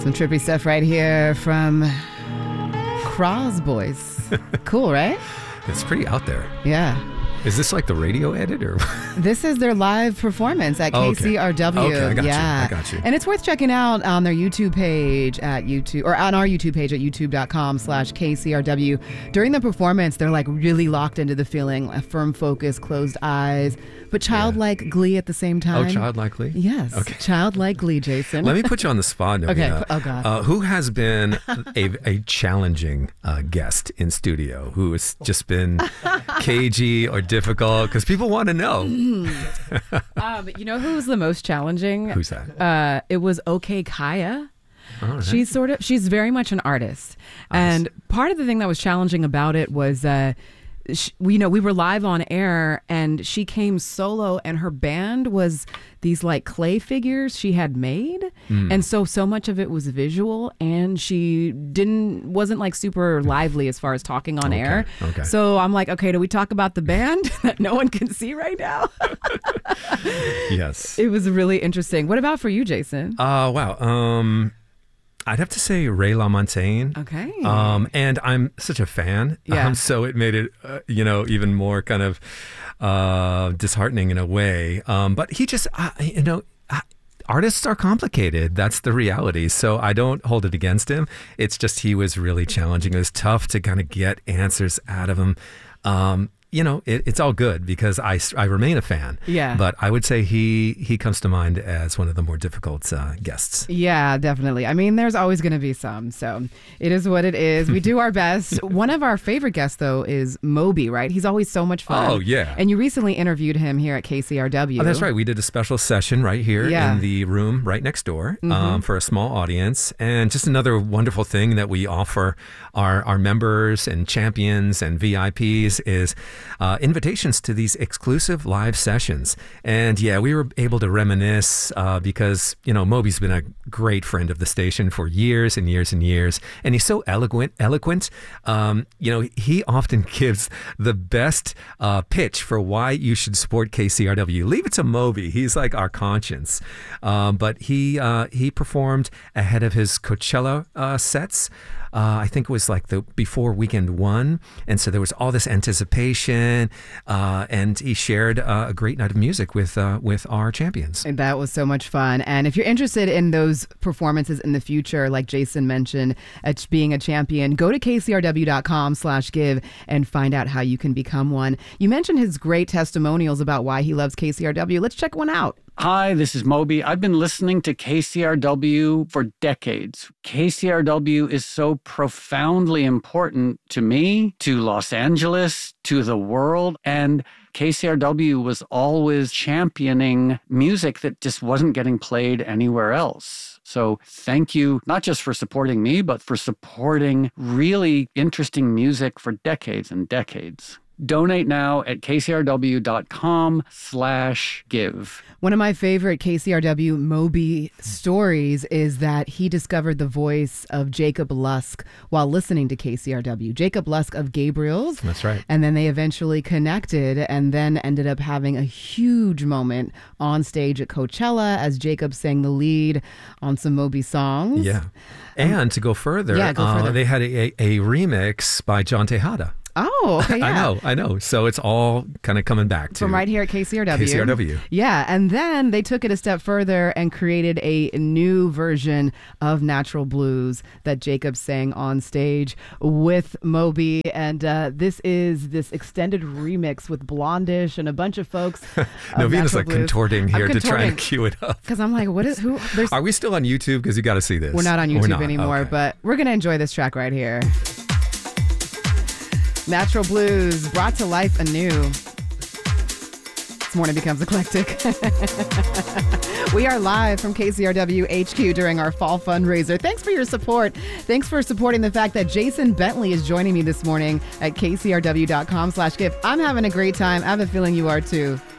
Some trippy stuff right here from Craw's Boys. Cool, right? It's pretty out there. Yeah. Is this like the radio edit or? This is their live performance at KCRW. Okay, I got you. And it's worth checking out on their YouTube page at YouTube, or on our YouTube page at youtube.com/KCRW. During the performance, they're like really locked into the feeling, a firm focus, closed eyes, but childlike glee at the same time. Oh, childlike glee? Yes. Okay. Childlike glee, Jason. Let me put you on the spot, Novina. Okay. Oh, God. Who has been a challenging guest in studio? Who has just been cagey or difficult? Because people want to know. You know who was the most challenging? Who's that? It was OK Kaya. All right. She's very much an artist. And part of the thing that was challenging about it was we were live on air and she came solo and her band was these like clay figures she had made. And so much of it was visual and she wasn't like super lively as far as talking on air. Okay. So I'm like, okay, do we talk about the band that no one can see right now? Yes. It was really interesting. What about for you, Jason? Wow. I'd have to say Ray LaMontagne. Okay. And I'm such a fan. Yeah. So it made it, even more kind of disheartening in a way. But he just, artists are complicated. That's the reality. So I don't hold it against him. It's just he was really challenging. It was tough to kind of get answers out of him. It's all good because I remain a fan. Yeah. But I would say he comes to mind as one of the more difficult guests. Yeah, definitely. I mean, there's always going to be some. So it is what it is. We do our best. One of our favorite guests, though, is Moby, right? He's always so much fun. Oh, yeah. And you recently interviewed him here at KCRW. Oh, that's right. We did a special session right here in the room right next door for a small audience. And just another wonderful thing that we offer our members and champions and VIPs is invitations to these exclusive live sessions. And yeah, we were able to reminisce because, Moby's been a great friend of the station for years and years and years. And he's so eloquent. He often gives the best pitch for why you should support KCRW. Leave it to Moby. He's like our conscience. But he performed ahead of his Coachella sets. I think it was like before weekend one. And so there was all this anticipation and he shared a great night of music with our champions. And that was so much fun. And if you're interested in those performances in the future, like Jason mentioned, at being a champion, go to kcrw.com/give and find out how you can become one. You mentioned his great testimonials about why he loves KCRW. Let's check one out. Hi, this is Moby. I've been listening to KCRW for decades. KCRW is so profoundly important to me, to Los Angeles, to the world, and KCRW was always championing music that just wasn't getting played anywhere else. So thank you, not just for supporting me, but for supporting really interesting music for decades and decades. Donate now at kcrw.com/give. One of my favorite KCRW Moby stories is that he discovered the voice of Jacob Lusk while listening to KCRW. Jacob Lusk of Gabriel's. That's right. And then they eventually connected and then ended up having a huge moment on stage at Coachella as Jacob sang the lead on some Moby songs. Yeah. And to go further, they had a remix by John Tejada. Oh, okay, yeah. I know. So it's all kind of coming back to from right here at KCRW. KCRW. Yeah, and then they took it a step further and created a new version of Natural Blues that Jacob sang on stage with Moby. And this is this extended remix with Blondish and a bunch of folks. Novina's like contorting here to try and cue it up. Because I'm like, Are we still on YouTube? Because you got to see this. We're not on YouTube anymore, but we're going to enjoy this track right here. Natural Blues, brought to life anew. This morning becomes eclectic. We are live from KCRW HQ during our fall fundraiser. Thanks for your support. Thanks for supporting the fact that Jason Bentley is joining me this morning at kcrw.com/give. I'm having a great time. I have a feeling you are too.